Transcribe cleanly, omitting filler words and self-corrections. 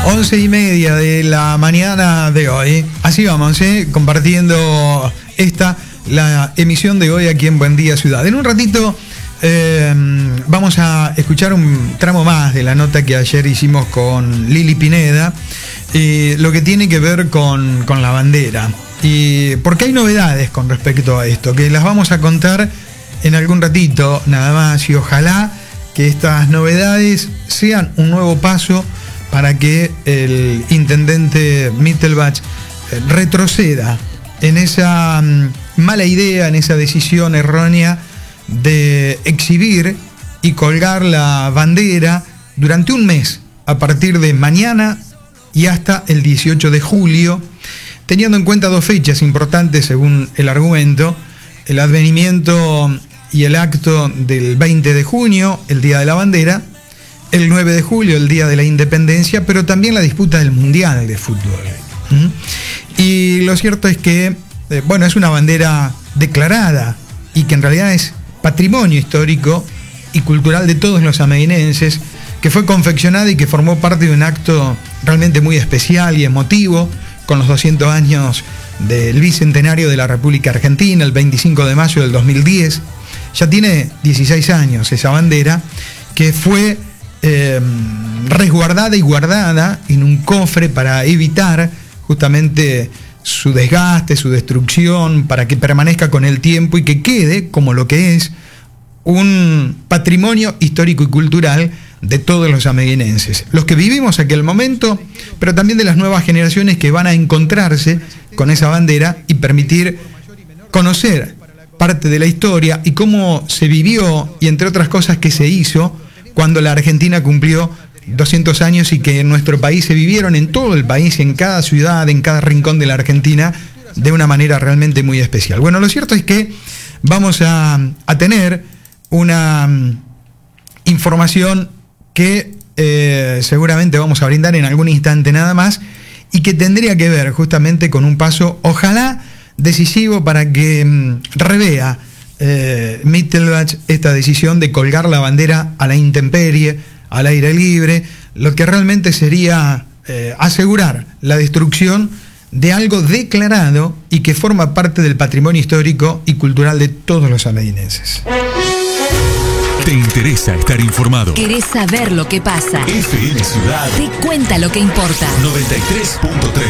11:30 de la mañana de hoy. Así vamos, compartiendo la emisión de hoy aquí en Buen Día Ciudad. En un ratito vamos a escuchar un tramo más de la nota que ayer hicimos con Lili Pineda, lo que tiene que ver con la bandera. Y porque hay novedades con respecto a esto, que las vamos a contar en algún ratito nada más, y ojalá que estas novedades sean un nuevo paso para que el intendente Mittelbach retroceda en esa mala idea, en esa decisión errónea de exhibir y colgar la bandera durante un mes, a partir de mañana y hasta el 18 de julio, teniendo en cuenta dos fechas importantes según el argumento: el advenimiento y el acto del 20 de junio, el Día de la Bandera, el 9 de julio, el Día de la Independencia, pero también la disputa del Mundial de Fútbol. Y lo cierto es que, es una bandera declarada y que en realidad es patrimonio histórico y cultural de todos los ameguinenses, que fue confeccionada y que formó parte de un acto realmente muy especial y emotivo, con los 200 años del Bicentenario de la República Argentina, el 25 de mayo del 2010. Ya tiene 16 años esa bandera, que fue resguardada y guardada en un cofre para evitar justamente su desgaste, su destrucción, para que permanezca con el tiempo y que quede como lo que es un patrimonio histórico y cultural de todos los ameguinenses, los que vivimos aquel momento, pero también de las nuevas generaciones que van a encontrarse con esa bandera y permitir conocer parte de la historia y cómo se vivió, y entre otras cosas que se hizo cuando la Argentina cumplió 200 años y que en nuestro país se vivieron en todo el país, en cada ciudad, en cada rincón de la Argentina, de una manera realmente muy especial. Bueno, lo cierto es que vamos a tener una información que seguramente vamos a brindar en algún instante nada más, y que tendría que ver justamente con un paso, ojalá decisivo, para que revea Mittelbach esta decisión de colgar la bandera a la intemperie, al aire libre, lo que realmente sería asegurar la destrucción de algo declarado y que forma parte del patrimonio histórico y cultural de todos los ameguinenses. ¿Te interesa estar informado? ¿Querés saber lo que pasa? FM Ciudad Te cuenta lo que importa. 93.3